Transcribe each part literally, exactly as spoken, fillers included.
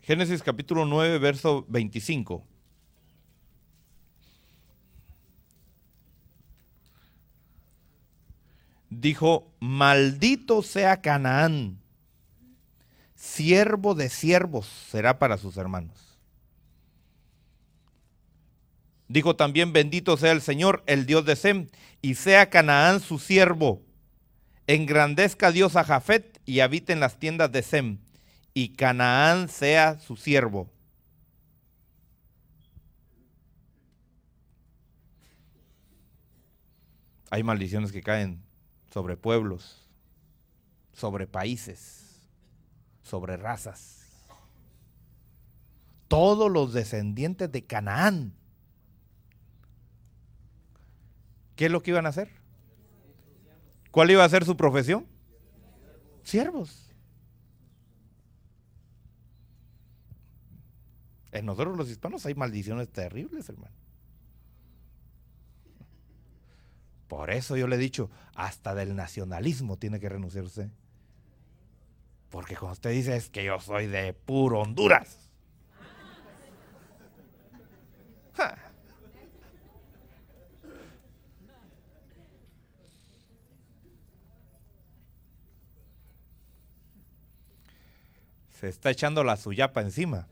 Génesis capítulo nueve, verso veinticinco. Dijo: maldito sea Canaán, siervo de siervos será para sus hermanos. Dijo también: bendito sea el Señor, el Dios de Sem, y sea Canaán su siervo. Engrandezca Dios a Jafet y habite en las tiendas de Sem, y Canaán sea su siervo. Hay maldiciones que caen sobre pueblos, sobre países, sobre razas. Todos los descendientes de Canaán, ¿qué es lo que iban a hacer? ¿Cuál iba a ser su profesión? Siervos. En nosotros los hispanos hay maldiciones terribles, hermano. Por eso yo le he dicho, hasta del nacionalismo tiene que renunciar usted. Porque cuando usted dice es que yo soy de puro Honduras. ¡Ja! Se está echando la suyapa encima.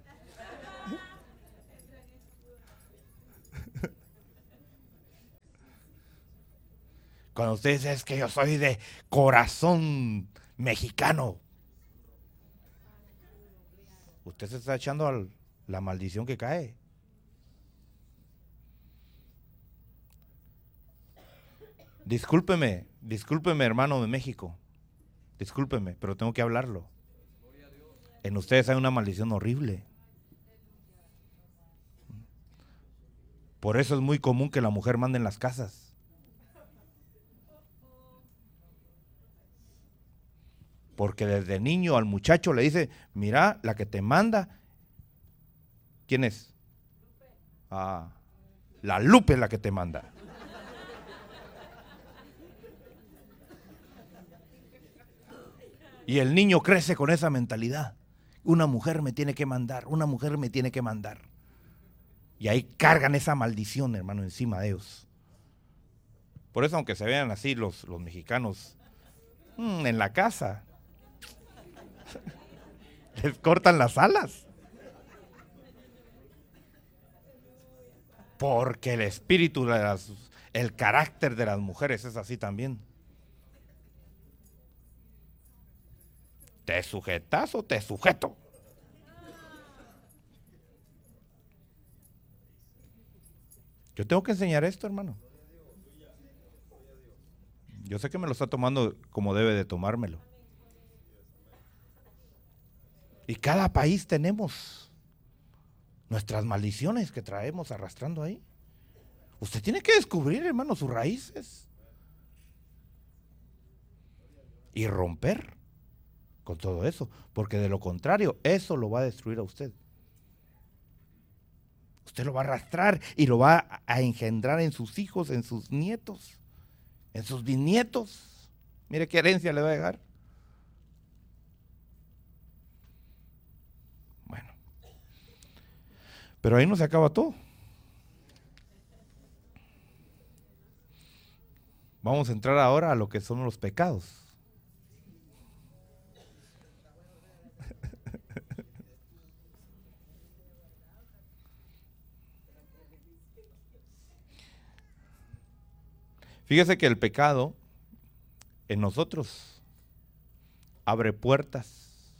Cuando usted dice es que yo soy de corazón mexicano, usted se está echando al, la maldición que cae. Discúlpeme, discúlpeme, hermano de México. Discúlpeme, pero tengo que hablarlo. En ustedes hay una maldición horrible. Por eso es muy común que la mujer mande en las casas. Porque desde niño al muchacho le dice, mira, la que te manda, ¿quién es? Ah, la Lupe es la que te manda. Y el niño crece con esa mentalidad. Una mujer me tiene que mandar, una mujer me tiene que mandar. Y ahí cargan esa maldición, hermano, encima de ellos. Por eso, aunque se vean así los, los mexicanos, mmm, en la casa, les cortan las alas. Porque el espíritu, de las, el carácter de las mujeres es así también. ¿Te sujetas o te sujeto? Yo tengo que enseñar esto, hermano. Yo sé que me lo está tomando como debe de tomármelo. Y cada país tenemos nuestras maldiciones que traemos arrastrando ahí. Usted tiene que descubrir, hermano, sus raíces. Y romper con todo eso. Porque de lo contrario, eso lo va a destruir a usted. Usted lo va a arrastrar y lo va a engendrar en sus hijos, en sus nietos, en sus bisnietos. Mire qué herencia le va a dejar. Bueno, pero ahí no se acaba todo. Vamos a entrar ahora a lo que son los pecados. Fíjese que el pecado en nosotros abre puertas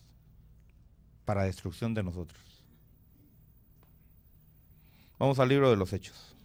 para destrucción de nosotros. Vamos al libro de los Hechos.